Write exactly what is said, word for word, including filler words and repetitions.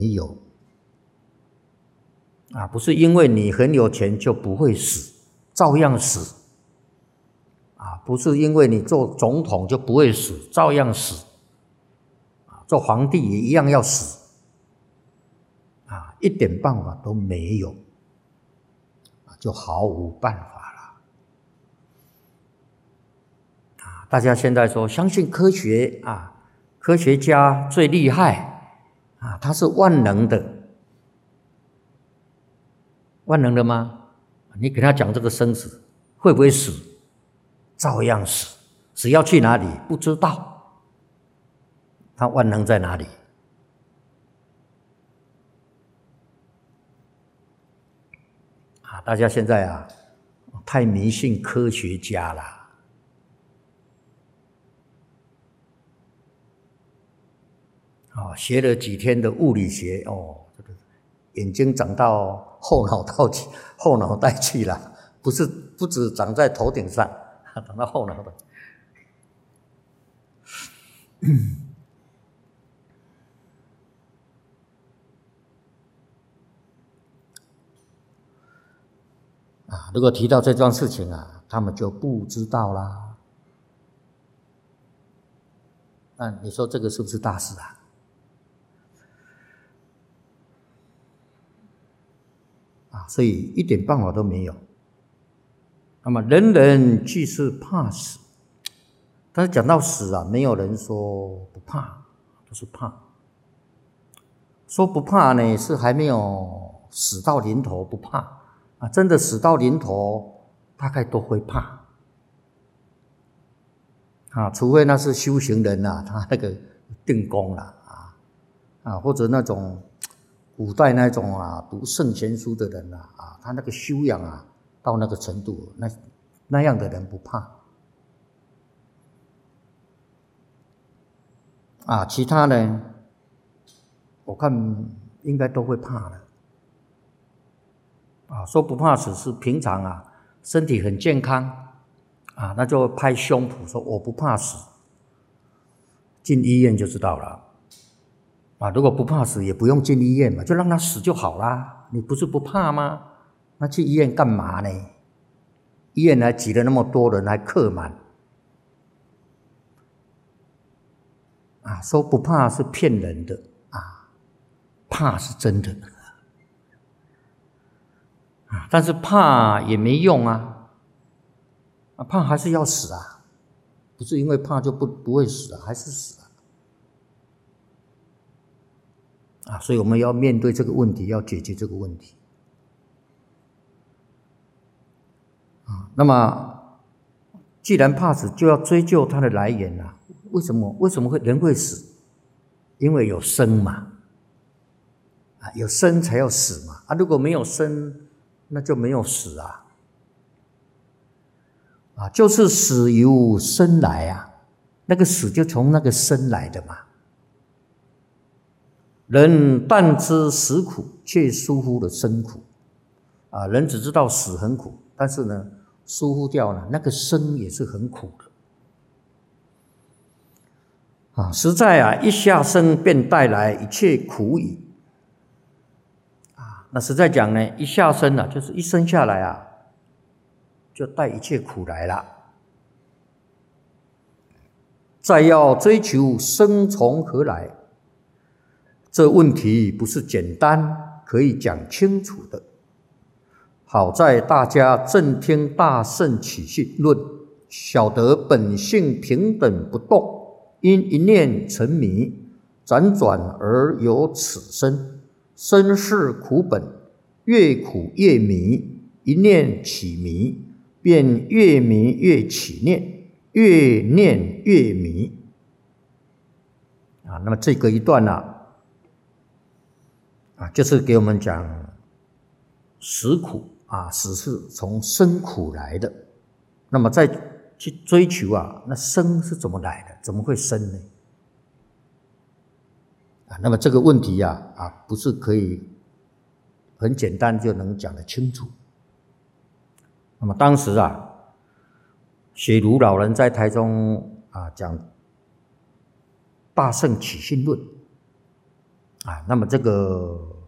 有啊，不是因为你很有钱就不会死，照样死啊，不是因为你做总统就不会死，照样死啊，做皇帝也一样要死啊，一点办法都没有啊，就毫无办法了啊！大家现在说相信科学啊，科学家最厉害啊，他是万能的。万能的吗？你给他讲这个生死，会不会死？照样死。死要去哪里？不知道。他万能在哪里？啊，大家现在啊，太迷信科学家了。啊，学了几天的物理学，哦，这个眼睛长到后脑到后脑袋去了，不是不止长在头顶上，长到后脑袋。啊，如果提到这桩事情啊，他们就不知道啦。那你说这个是不是大事啊？啊，所以一点办法都没有。那么人人俱是怕死，但是讲到死啊，没有人说不怕，都是怕。说不怕呢，是还没有死到临头不怕啊，真的死到临头，大概都会怕啊，除非那是修行人啊，他那个定功了啊啊，或者那种古代那种啊读圣贤书的人啊啊，他那个修养啊到那个程度，那那样的人不怕啊，其他呢，我看应该都会怕的啊。说不怕死是平常啊，身体很健康啊，那就拍胸脯说我不怕死，进医院就知道了啊。如果不怕死，也不用进医院嘛，就让他死就好啦。你不是不怕吗？那去医院干嘛呢？医院还挤了那么多人，还客满啊。说不怕是骗人的啊，怕是真的啊。但是怕也没用啊，啊怕还是要死啊，不是因为怕就不不会死啊，还是死啊。啊，所以我们要面对这个问题，要解决这个问题啊。那么既然怕死，就要追究它的来源啊。为什么为什么会人会死？因为有生嘛，啊，有生才有死嘛，啊，如果没有生，那就没有死啊，啊，就是死由生来啊，那个死就从那个生来的嘛。人但知死苦，却疏忽了生苦，啊，人只知道死很苦，但是呢，疏忽掉了那个生也是很苦的。啊，实在啊，一下生便带来一切苦矣。啊，那实在讲呢，一下生啊，就是一生下来啊，就带一切苦来了。再要追求生从何来，这问题不是简单可以讲清楚的。好在大家正听大圣起信论，晓得本性平等不动。因一念沉迷，辗转而有此身，身是苦本，越苦越迷，一念起迷，便越迷越起念，越念越迷。啊，那么这个一段呢、啊，啊，就是给我们讲死苦啊，死是从生苦来的。那么在去追求啊，那生是怎么来的？怎么会生呢？啊，那么这个问题啊，啊，不是可以很简单就能讲得清楚。那么当时啊，雪庐老人在台中啊讲《大圣起信论》 啊，那么这个